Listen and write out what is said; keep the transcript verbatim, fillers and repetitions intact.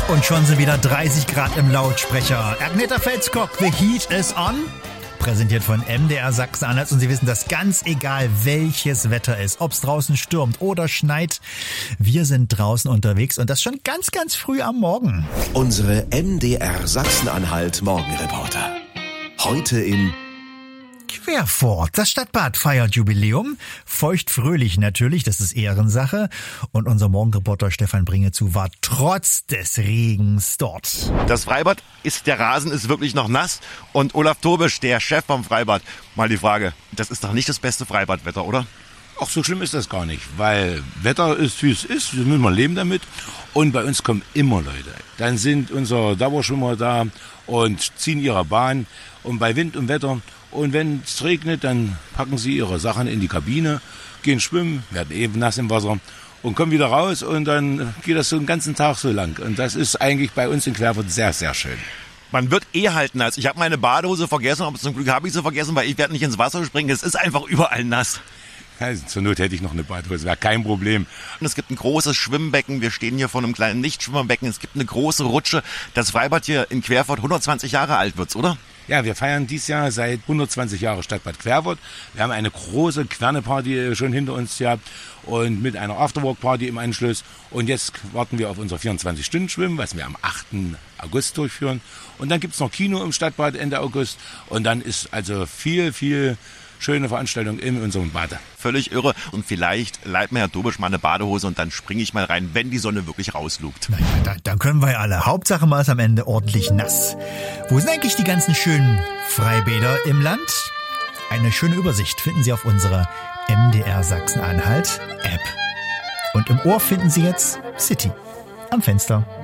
Und schon sind wieder dreißig Grad im Lautsprecher. Agneta Felskog, The Heat is on. Präsentiert von M D R Sachsen-Anhalt. Und Sie wissen, dass ganz egal welches Wetter ist, ob es draußen stürmt oder schneit, wir sind draußen unterwegs und das schon ganz, ganz früh am Morgen. Unsere M D R Sachsen-Anhalt Morgenreporter. Heute in Querfurt. Das Stadtbad feiert Jubiläum. Feuchtfröhlich natürlich, das ist Ehrensache. Und unser Morgenreporter Stefan Bringezu war trotz des Regens dort. Das Freibad ist, der Rasen ist wirklich noch nass. Und Olaf Tobisch, der Chef vom Freibad, mal die Frage, das ist doch nicht das beste Freibadwetter, oder? Ach, so schlimm ist das gar nicht, weil Wetter ist, wie es ist, wir müssen mal leben damit. Und bei uns kommen immer Leute. Dann sind unsere Dauerschwimmer da und ziehen ihre Bahn. Und bei Wind und Wetter, und wenn es regnet, dann packen sie ihre Sachen in die Kabine, gehen schwimmen, werden eben nass im Wasser und kommen wieder raus. Und dann geht das so den ganzen Tag so lang. Und das ist eigentlich bei uns in Querfurt sehr, sehr schön. Man wird eh halt nass. Ich habe meine Badehose vergessen, aber zum Glück habe ich sie vergessen, weil ich werde nicht ins Wasser springen. Es ist einfach überall nass. Also, zur Not hätte ich noch eine Badehose, wäre kein Problem. Und es gibt ein großes Schwimmbecken. Wir stehen hier vor einem kleinen Nichtschwimmerbecken. Es gibt eine große Rutsche. Das Freibad hier in Querfurt hundertzwanzig Jahre alt wird's, oder? Ja, wir feiern dieses Jahr seit hundertzwanzig Jahre Stadtbad Querfurt. Wir haben eine große Querneparty schon hinter uns gehabt und mit einer Afterwork-Party im Anschluss. Und jetzt warten wir auf unser vierundzwanzig-Stunden-Schwimmen, was wir am achten August durchführen. Und dann gibt's noch Kino im Stadtbad Ende August. Und dann ist also viel, viel schöne Veranstaltung in unserem Bade. Völlig irre. Und vielleicht leiht mir Herr Dobisch mal eine Badehose und dann springe ich mal rein, wenn die Sonne wirklich rauslugt. Na ja, dann, dann können wir ja alle. Hauptsache mal ist am Ende ordentlich nass. Wo sind eigentlich die ganzen schönen Freibäder im Land? Eine schöne Übersicht finden Sie auf unserer M D R Sachsen-Anhalt App. Und im Ohr finden Sie jetzt City am Fenster.